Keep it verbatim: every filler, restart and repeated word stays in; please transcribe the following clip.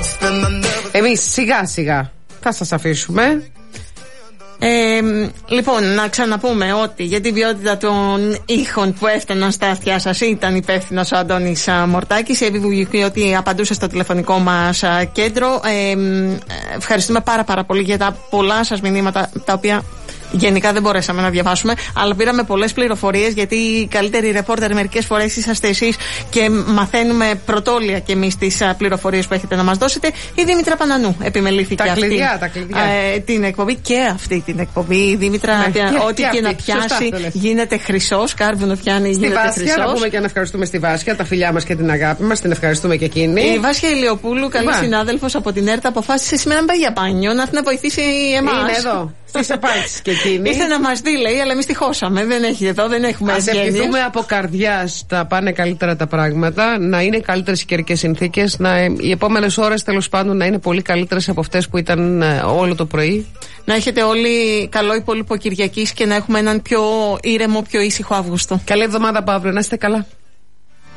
Εμείς σιγά σιγά θα σας αφήσουμε. Ε, λοιπόν, να ξαναπούμε ότι για την ποιότητα των ήχων που έφταναν στα αυτιά σας ήταν υπεύθυνος ο Αντώνης Μορτάκης. Η Εύη Βουγιουκή ότι απαντούσε στο τηλεφωνικό μας κέντρο. Ε, ευχαριστούμε πάρα πάρα πολύ για τα πολλά σας μηνύματα, τα οποία γενικά δεν μπορέσαμε να διαβάσουμε, αλλά πήραμε πολλές πληροφορίες, γιατί οι καλύτεροι ρεπόρτερ μερικές φορές είσαστε εσείς και μαθαίνουμε πρωτόλια και εμείς τις πληροφορίες που έχετε να μας δώσετε. Η Δήμητρα Πανανού επιμελήθηκε τα αυτή κλειδιά, τα κλειδιά. Ε, την εκπομπή και αυτή την εκπομπή. Η Δήμητρα, ναι, ό,τι και, και να πιάσει γίνεται χρυσός, κάρβουνο πιάνει γίνεται χρυσός. Στη Βάσια, να πούμε και να ευχαριστούμε στη Βάσια, τα φιλιά μας και την αγάπη μας, την ευχαριστούμε και εκείνη. Η Βάσια Ηλιοπούλου, καλή συνάδελφος από την ΕΡΤ, αποφάσισε σήμερα να πάει για μπάνιο, να έρθει να βοηθήσει εμάς. Είναι εδώ. Στις επάρξεις και εκείνη. Ήρθε να μας δει, λέει, αλλά εμείς τη χώσαμε. Δεν έχει εδώ, δεν έχουμε ευγένειες. Ας ευχηθούμε από καρδιάς να πάνε καλύτερα τα πράγματα, να είναι καλύτερες οι καιρικές συνθήκες, να οι επόμενες ώρες τέλος πάντων να είναι πολύ καλύτερες από αυτές που ήταν όλο το πρωί. Να έχετε όλοι καλό υπόλοιπο Κυριακής και να έχουμε έναν πιο ήρεμο, πιο ήσυχο Αύγουστο. Καλή εβδομάδα από αύριο, να είστε καλά.